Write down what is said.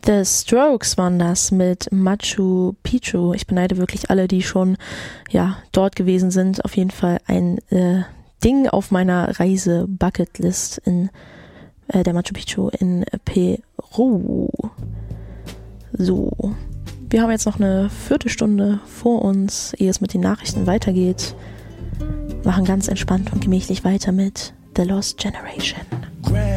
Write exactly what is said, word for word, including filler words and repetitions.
The Strokes waren das mit Machu Picchu. Ich beneide wirklich alle, die schon ja dort gewesen sind. Auf jeden Fall ein äh, Ding auf meiner Reise-Bucketlist in äh, der Machu Picchu in Peru. So, wir haben jetzt noch eine Viertelstunde vor uns, ehe es mit den Nachrichten weitergeht. Machen ganz entspannt und gemächlich weiter mit The Lost Generation.